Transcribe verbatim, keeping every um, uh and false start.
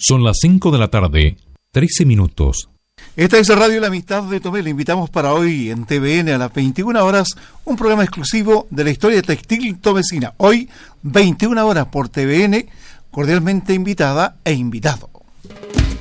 Son las cinco de la tarde, trece minutos. Esta es Radio La Amistad de Tomé. Le invitamos para hoy en T V N a las veintiuna horas un programa exclusivo de la historia textil tomecina. Hoy, veintiuna horas por T V N, cordialmente invitada e invitado.